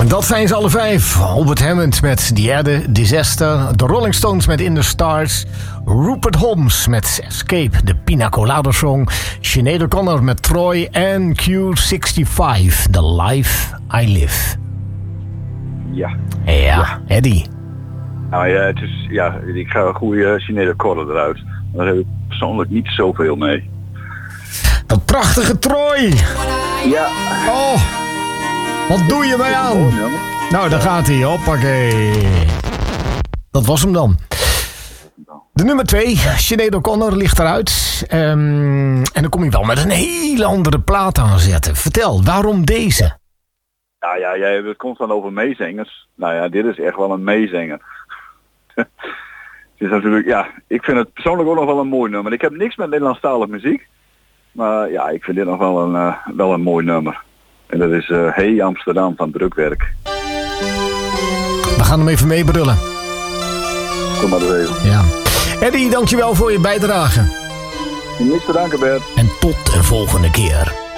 Dat zijn ze alle 5. Albert Hammond met The Air Disaster. De Rolling Stones met In the Stars. Rupert Holmes met Escape, de Pina Colada Song. Sinead O'Connor met Troy. En Q65, The Life I Live. Ja, Eddie. Nou ja, ik ga een goede Sinead O'Connor eruit. Daar heb ik persoonlijk niet zoveel mee. Dat prachtige Troy. Ja. Oh, wat doe je mij aan? Nou, daar gaat hij. Hoppakee. Dat was hem dan. De nummer 2, Sinead O'Connor, ligt eruit. En dan kom je wel met een hele andere plaat aanzetten. Vertel, waarom deze? Nou ja, jij hebt het constant over meezingers. Nou ja, dit is echt wel een meezinger. Het is natuurlijk, ik vind het persoonlijk ook nog wel een mooi nummer. Ik heb niks met Nederlandstalige muziek. Maar ja, ik vind dit nog wel een mooi nummer. En dat is Hey Amsterdam van Drukwerk. We gaan hem even meebrullen. Kom maar eens even. Ja. Eddie, dankjewel voor je bijdrage. Niks te danken, Bert. En tot de volgende keer.